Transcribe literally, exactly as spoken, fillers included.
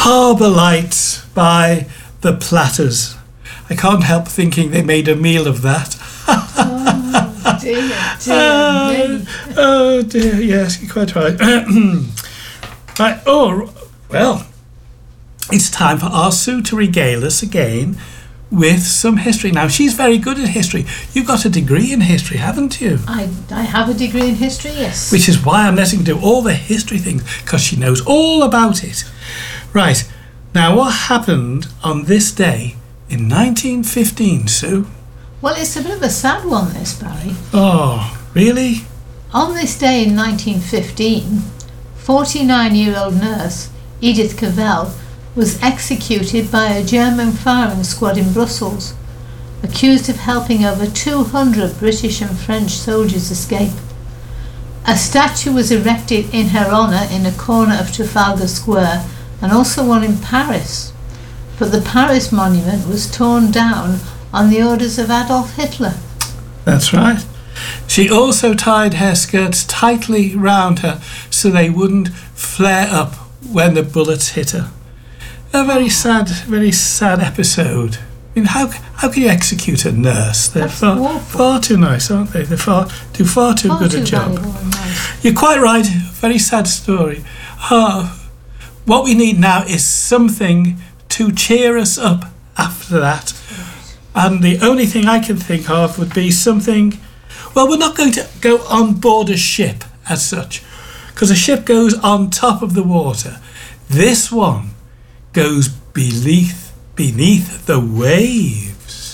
Harbour Lights by the Platters. I can't help thinking they made a meal of that. Oh dear, dear uh, me. Oh dear, yes, you're quite right. Right, oh, well, it's time for our Sue to regale us again with some history. Now, she's very good at history. You've got a degree in history, haven't you? I, I have a degree in history, yes. Which is why I'm letting her do all the history things, because she knows all about it. Right, now what happened on this day in nineteen fifteen, Sue? Well, it's a bit of a sad one, this, Barry. Oh, really? On this day in nineteen fifteen, forty-nine-year-old nurse Edith Cavell was executed by a German firing squad in Brussels, accused of helping over two hundred British and French soldiers escape. A statue was erected in her honour in a corner of Trafalgar Square, and also one in Paris. But the Paris monument was torn down on the orders of Adolf Hitler. That's right. She also tied her skirts tightly round her so they wouldn't flare up when the bullets hit her. A very sad, very sad episode. I mean, how how can you execute a nurse? They're That's far, awful. far too nice, aren't they? They far do far too Far good too a job. valuable and nice. You're quite right. Very sad story. Ah, what we need now is something to cheer us up after that. And the only thing I can think of would be something. Well, we're not going to go on board a ship as such, because a ship goes on top of the water. This one goes beneath beneath the waves.